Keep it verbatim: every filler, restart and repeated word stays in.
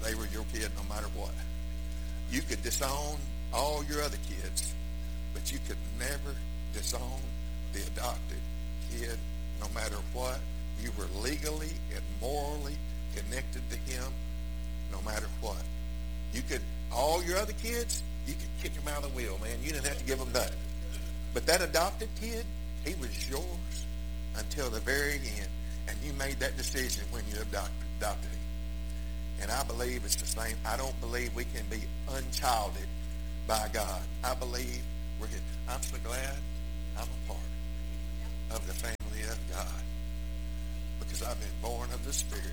they were your kid no matter what. You could disown all your other kids, but you could never disown the adopted kid no matter what. You were legally and morally connected to him no matter what. You could, all your other kids, you could kick them out of the wheel, man. You didn't have to give them nothing. But that adopted kid, he was yours until the very end. And you made that decision when you adopted, adopted him. And I believe it's the same. I don't believe we can be unchilded by God. I believe we're good. I'm so glad I'm a part of the family of God because I've been born of the Spirit.